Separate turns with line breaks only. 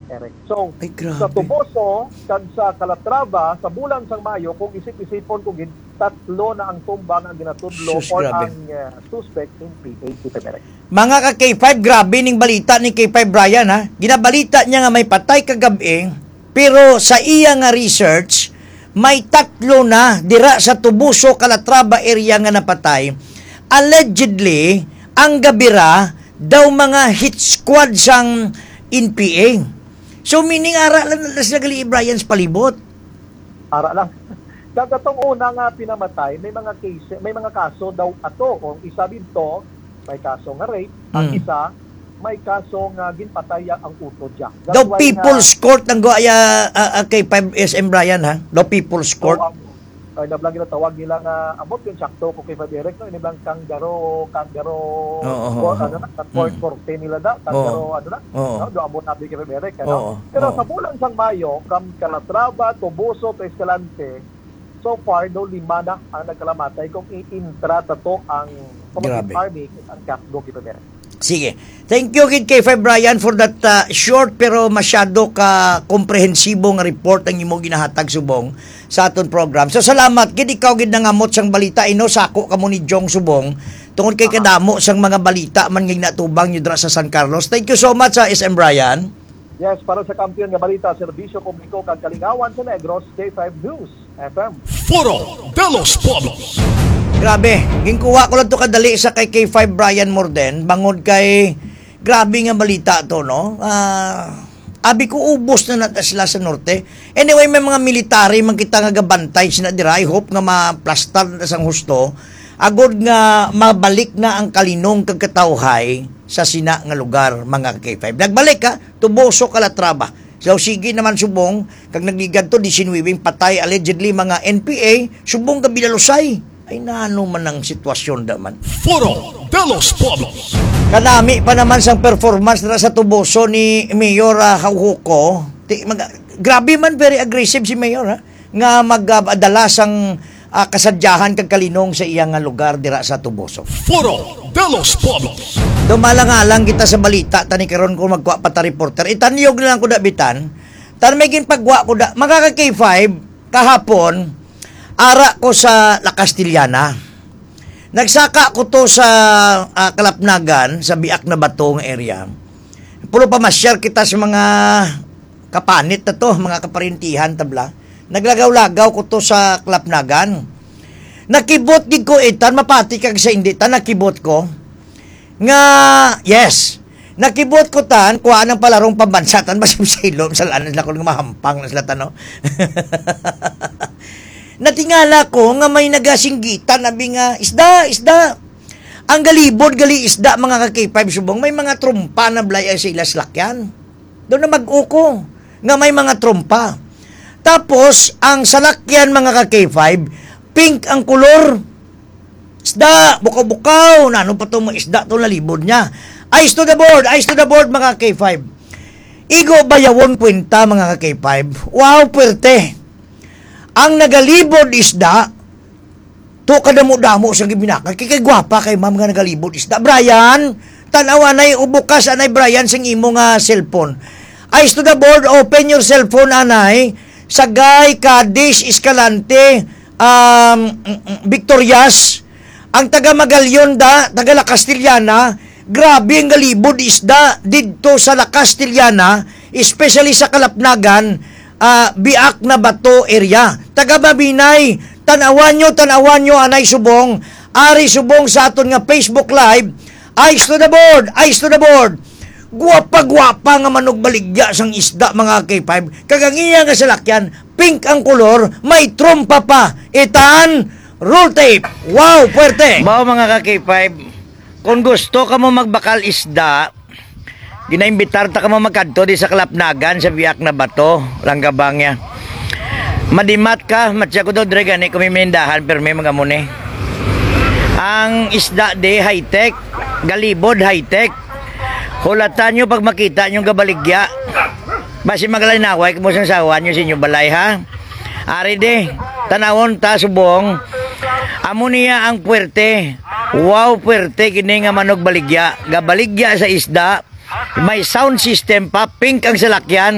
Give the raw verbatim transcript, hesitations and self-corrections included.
Eric. So,
Ay, grabe.
sa Tuboso, kag sa Calatrava, sa bulan sang Mayo, kung isip-isipon ko gid, tatlo na ang tumba nga ginatudlo
Sus,
or
grabe.
ang uh, suspect in P A T P, Eric.
Mga ka K five, grabe ning balita ni K five Brian ha. Ginabalita niya nga may patay kagabi, pero sa iya nga research, may tatlo na dira sa Tubuso, Calatrava area nga napatay. Allegedly, ang gabira daw mga hit squad sang N P A. So meaning ara lang na sila gali Brian sa palibot.
Ara lang. Kagatong una nga pinamatay, may mga case, may mga kaso daw ato. Kung isa dito, may kaso nga rape. Ang
Mm.
isa, may kaso nga ginpatay ang utod siya.
Daw People's Court ng goaya uh, uh, K five S M Brian ha. Daw People's Court.
So, ang, ay nablang ginatawag nila nga amot yung sakto ko kay Faberek no iniblang kanggaro kanggaro
Oo,
court,
oo,
ano na court
Mm.
korte nila da kanggaro ano na
Oo.
no do amot nabi kay Faberek
Oo,
ano pero
oo.
sa bulan sang Mayo kam Calatrava, Tubuso, to Escalante so far do lima na ang nagkalamatay kung i-intra tato ang
Grabe.
army ang Catgo kay Faberek.
Sige. Thank you kid K five Brian for that uh, short pero masyado ka komprehensibong report ang imo ginahatag subong sa aton program. So salamat kid ikaw gid nangamot sang balita ino sako kamo ni Jong Subong tungod kay kadamo sang mga balita man ngig natubang nyo dra sa San Carlos. Thank you so much sa S M Brian.
Yes, para sa kampiyon nga balita, serbisyo publiko kag kalingawan sa Negros, K five News F M.
Foro de los Pueblos.
Grabe, ginkuha ko lang to kadali sa kay K five Brian Morden bangod kay grabe nga balita to no. Ah, abi ko ubos na nata sila sa norte. Anyway, may mga military man kita nga gabantay sina dira. I hope nga ma-plastar na sang husto. Agod nga mabalik na ang kalinong kag katawhay sa sina nga lugar mga K five. Nagbalik ha, Tuboso, Calatrava. So sige naman subong kag nagligad to nineteen patay allegedly mga N P A subong ka bilalusay. Ay naano man ang sitwasyon daman.
Foro de los Pueblos.
Kanami pa naman sang performance na sa Tuboso ni Mayor uh, Hauhuko. Ti, mag, grabe man, very aggressive si Mayor ha? Nga mag-adala sang uh, kasadyahan kag kalinong sa iyang lugar dira sa Tuboso.
Foro de los Pueblos.
Dumalang-alang kita sa balita tani karon ko magkuha pa ta reporter. Itanyog na lang ko da bitan. Tan may ginpagwa ko da mga ka K five kahapon ara ko sa La Castillana. Nagsaka ko to sa uh, Kalapnagan, sa Biak na Bato ng area. Pulo pa masyar kita sa mga kapanit na to, mga kaparintihan tabla. Naglagaw-lagaw ko to sa Kalapnagan. Nakibot din ko itan, mapati kag sa hindi tan, nakibot ko. Nga, yes, nakibot ko tan, kuha ng palarong pambansatan, basang sa ilom, sa lanan sila ko ng mahampang na sila tano. Natingala ko nga may nagasinggitan nabi nga isda, isda. Ang galibod gali isda mga ka K five subong may mga trumpa na blay sa ilas lakyan. Doon na mag-uko nga may mga trumpa. Tapos ang salakyan mga ka K five pink ang kulor. Isda, bukaw-bukaw, na ano pa to mga isda to nalibod niya. Eyes to the board, eyes to the board mga ka K five. Igo bayawon kwenta mga ka K five. Wow, puwerte. Ang nagalibod isda, to kadamo-damo sa gibinaka. Kay gwapa kay ma'am nga nagalibod isda. Brian, tanawa na ubukas anay Brian sing imo nga cellphone. Eyes to the board, open your cellphone anay. Sagay, Cadiz, Escalante, um, Victorias. Ang taga Magalyon da, taga La Castillana, grabe ang galibod isda didto sa La Castillana, especially sa Kalapnagan, Uh, Biak na Bato area. Taga Babinay, tanawan nyo, tanawan nyo, anay subong, ari subong sa aton nga Facebook Live, eyes to the board, eyes to the board. Guwapa-guwapa nga manog baligya sang isda mga K five. Kagangiya nga salakyan, pink ang kolor, may trompa pa. Itan, roll tape. Wow, puwerte. Bao mga ka K five, kung gusto ka mo magbakal isda, ginaimbitar ta ka mo magkadto di sa Kalapnagan sa Biak na Bato, Langgabangya. Madimat ka, matya ko do dre gani kumimindahan pero may mga muni. Ang isda de high-tech, galibod high-tech. Hulatan nyo pag makita nyo gabaligya. Basi magalinaway kung mo sang sawan nyo sa inyo balay ha. Ari de, tanawon ta subong. Amo niya ang puwerte. Wow, puwerte kini nga manog baligya. Gabaligya sa isda. May sound system pa, pink ang salakyan.